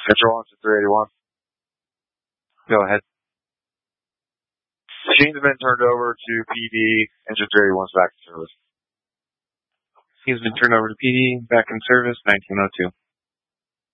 Control engine 381. Go ahead. Machine's been turned over to PD. Engine 381's back in service. He's been turned over to PD, back in service, 1902.